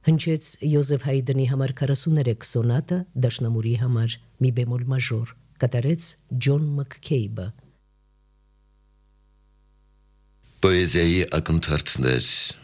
Հնչեց Յոզեֆ Հայդնի համար 43 սոնատը, դաշնամուրի համար մի բեմոլ մաժոր, կատարեց Ջոն Մաքքեյբը։ Պոեզիայի ակնթարթներ